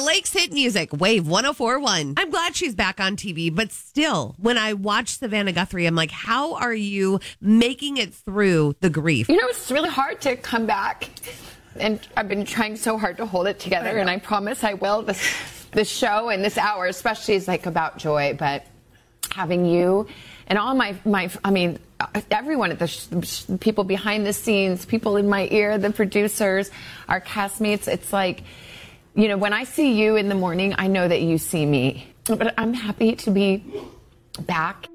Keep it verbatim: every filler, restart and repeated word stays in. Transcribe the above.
Lakes Hit Music, Wave one oh four point one. I'm glad she's back on T V, but still, when I watch Savannah Guthrie, I'm like, how are you making it through the grief? You know, it's really hard to come back, and I've been trying so hard to hold it together, I and I promise I will. This, this show and this hour especially is like about joy, but having you and all my, my I mean, everyone at the sh- people behind the scenes, people in my ear, the producers, our castmates, it's like, you know, when I see you in the morning, I know that you see me. But I'm happy to be back.